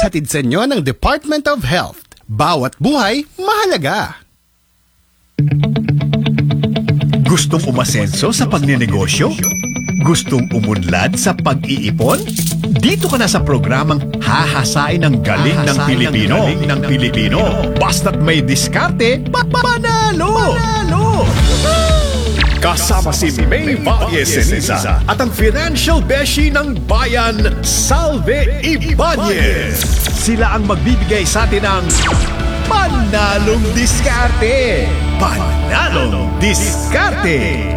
Hatid sa inyo ng Department of Health. Bawat buhay, mahalaga. Gustong umasenso sa pagninegosyo? Gustong umunlad sa pag-iipon? Dito ka na sa programang Hahasain ng Galing ng Pilipino. Basta't may diskarte, panalo! Kasama si May Valle-Ceniza at ang Financial Beshi ng Bayan, Salve Ibanez. Sila ang magbibigay sa atin ng Panalong Diskarte! Panalong Diskarte!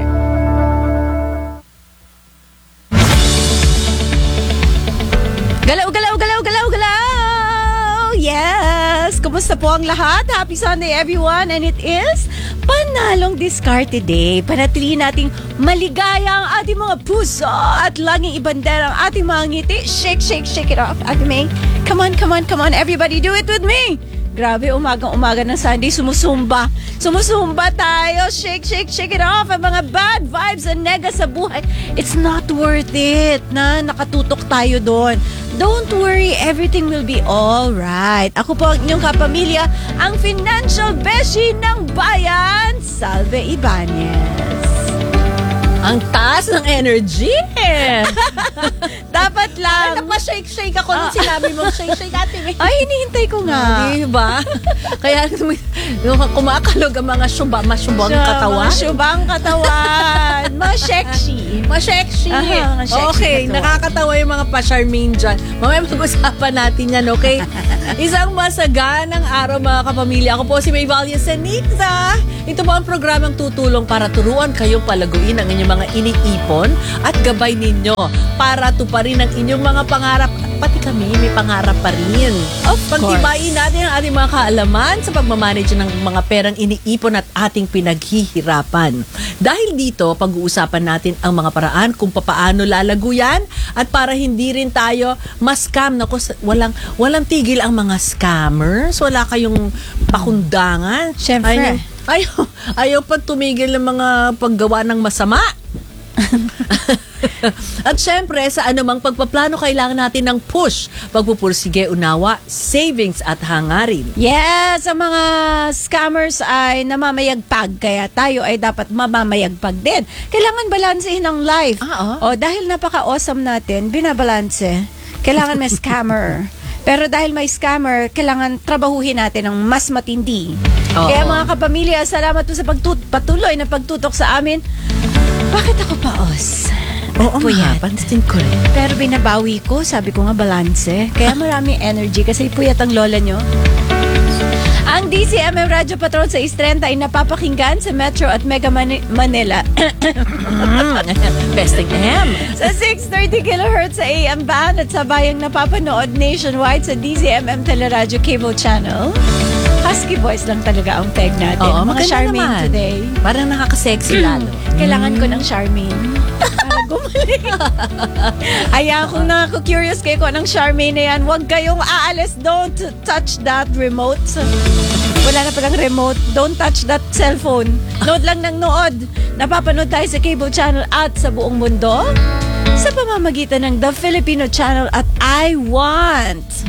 Galaw, galaw, galaw, galaw, galaw! Yes! Kumusta po ang lahat? Happy Sunday everyone! And it is Panalong Diskarte Day. Panatilihin nating maligaya ang ating mga puso at laging ibandera ang ating mga ngiti. Shake, shake, shake it off. Ate May, come on, come on, come on. Everybody do it with me! Grabe, umagang-umaga ng Sunday, sumusumba. Sumusumba tayo. Shake, shake, shake it off. Ang mga bad vibes and nega sa buhay. It's not worth it na nakatutok tayo doon. Don't worry, everything will be alright. Ako po ang inyong kapamilya, ang Financial Beshi ng Bayan, Salve Ibanez. Ang taas ng energy! Dapat lang. Ay, napashake-shake ako nung sinabi mong shake-shake, Ate May. Ay, hinihintay ko nga. Diba? Kaya kumakalog ang mga masyubang katawan. Mga syubang katawan. Mga sexy. Masexy. Aha, Okay, katawan. nakakatawa yung mga pa-Charmaine dyan. Mamaya mag-usapan natin yan, okay? Isang masaganang araw, mga kapamilya. Ako po si May Valle-Ceniza. Ito po ang programang tutulong para turuan kayong palaguin ang inyong mga iniipon at gabay ninyo para tuparin ang inyong mga pangarap. Pati kami, may pangarap pa rin. Pagtibayin natin ang ating mga kaalaman sa pagmamanage ng mga perang iniipon at ating pinaghihirapan. Dahil dito, pag-uusapan natin ang mga paraan kung papaano lalago yan at para hindi rin tayo ma-scam. Naku, walang tigil ang mga scammers. Wala kayong pakundangan. Siyempre. Ayaw pa tumigil ng mga paggawa ng masama. At syempre, sa anumang pagpaplano, kailangan natin ng push, pagpupursige, unawa, savings at hangarin. Yes, ang mga scammers ay namamayagpag, kaya tayo ay dapat mamamayagpag din. Kailangan balansehin ang life. Dahil napaka-awesome natin, binabalanse. Kailangan may scammer. Pero dahil may scammer, kailangan trabahuhin natin ng mas matindi. Kaya mga kapamilya, salamat po sa patuloy na pagtutok sa amin. Bakit ako paos? Oo nga, pansin ko rin. Pero binabawi ko, sabi ko nga balanse. Kaya marami energy kasi puyat ang lola nyo. Ang DCMM Radio Patrol sa Istrenta ay napapakinggan sa Metro at Mega Manila. Besting M. Sa 630 kHz sa AM band at sa bayang napapanood nationwide sa DCMM Teleradyo Cable Channel. Husky voice lang talaga ang peg natin. Oo, mga Charmaine naman. Today. Parang nakaka-sexy lalo. Kailangan ko ng Charmaine. Para gumaling. Ayan, kung nakaka-curious kayo kung anong Charmaine na yan, huwag kayong aalis. Don't touch that remote. Wala na palang remote. Don't touch that cellphone. Nood lang ng nood. Napapanood tayo sa cable channel at sa buong mundo sa pamamagitan ng The Filipino Channel at I Want.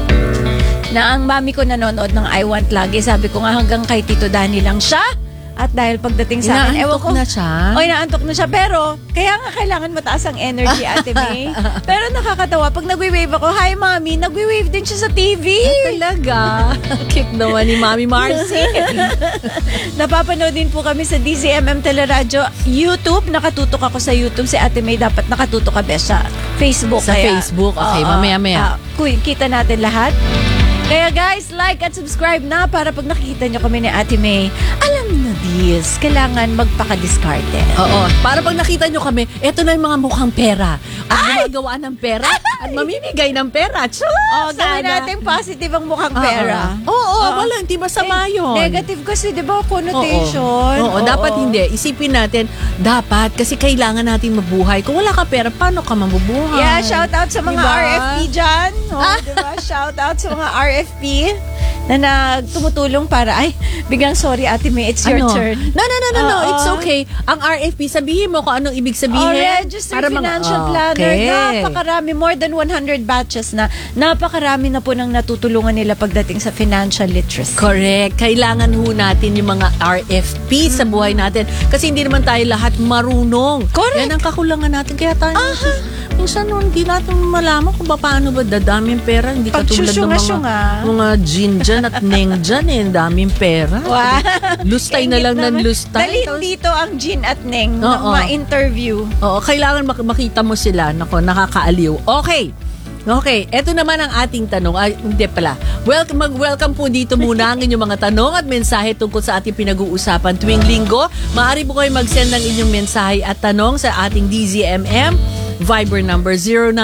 Na ang mami ko nanonood ng I Want lagi. Sabi ko nga hanggang kay Tito Danny lang siya. At dahil pagdating sa akin, ewan ko. Na siya? Inaantok na siya. Pero, kaya nga kailangan mataas ang energy, Ate May. Pero nakakatawa. Pag nagwi-wave ako, hi mami, nagwi-wave din siya sa TV. Talaga? Cute naman ni Mami Marcy. Napapanood din po kami sa DCMM Teleradyo YouTube. Nakatutok ako sa YouTube. Si Ate May dapat nakatutok ka ba sa Facebook. Sa Facebook. Okay, mamaya-maya. Kita natin lahat. Kaya guys, like at subscribe na para pag nakikita nyo kami ni Ate May, alam na this, kailangan magpaka-discarte. Oo. Para pag nakita nyo kami, eto na yung mga mukhang pera. At gumagawa ng pera at mamimigay ng pera. Gawin natin positive ang mukhang pera. Wala, hindi masama yun. Negative kasi, di ba, connotation. Oo, dapat hindi. Isipin natin, dapat, kasi kailangan natin mabuhay. Kung wala ka pera, paano ka mabubuhay? Yeah, shout out sa mga diba? RFP dyan. Diba? Shout out sa mga RFP. na tumutulong para, biglang sorry Ate May, it's your turn. No. Oo. It's okay. Ang RFP, sabihin mo kung anong ibig sabihin. Registered Financial Planner. Okay. Napakarami. More than 100 batches na. Napakarami na po nang natutulungan nila pagdating sa financial literacy. Correct. Kailangan ho natin yung mga RFP sa buhay natin. Kasi hindi naman tayo lahat marunong. Correct. Yan ang kakulangan natin. Kaya tayo, minsan hindi natin malaman kung paano ba dadaming pera. Hindi katulad ng mga Jin dyan at Neng dyan Ang daming pera. Wow. Lustay na lang ng lustay. Dalhin dito ang Jin at Neng na ma-interview. Oo, kailangan makita mo sila. Nako, nakakaaliw. Okay, eto naman ang ating tanong. Hindi pala. Welcome po dito muna ang inyong mga tanong at mensahe tungkol sa ating pinag-uusapan tuwing linggo. Maaari po kayo mag-send ng inyong mensahe at tanong sa ating DZMM Viber number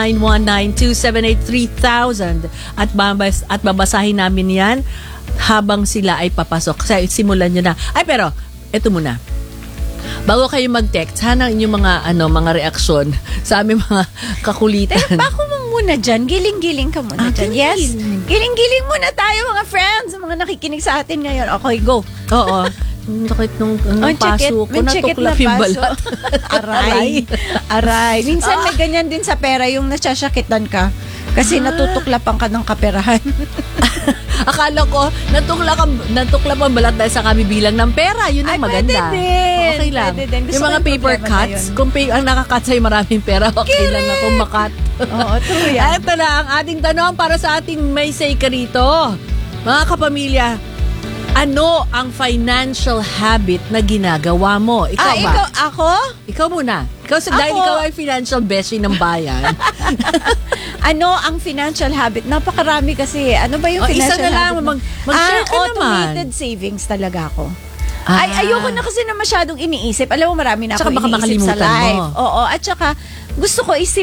0919-278-3000 at babasahin namin yan habang sila ay papasok. Kasi simulan nyo na. Pero, eto muna. Bago kayo mag-text, sana inyong mga reaksyon sa aming mga kakulitan. Bako mo muna dyan. Giling-giling ka muna dyan. Yes. Giling-giling muna tayo mga friends. Mga nakikinig sa atin ngayon. Okay, go. Oo. Sakit nung paso ko. Natuklap yung balat. Aray. Minsan may ganyan din sa pera yung natsasyakitan ka. Kasi natutuklapan ka ng kaperahan. Akala ko, natuklap ang balat dahil sa kabibilang ng pera. Yun ang maganda. Pwede din. Okay lang. Pwede din. Yung mga paper cuts, kung ang nakakat sa'yo maraming pera, okay lang ako makat. Oo, true yan. Ito na ang ating tanong para sa ating may say ka rito. Mga kapamilya, ano ang financial habit na ginagawa mo? Ikaw ba? Ako? Ikaw muna. Dahil ikaw ay financial beshi ng bayan. Ano ang financial habit? Napakarami kasi. Ano ba yung financial isa na lang, habit? mag-share ka naman. Automated savings talaga ako. Ayoko na kasi na masyadong iniisip. Alam mo, marami na ako Tsaka baka iniisip sa makalimutan life. mo. Oo, at saka gusto ko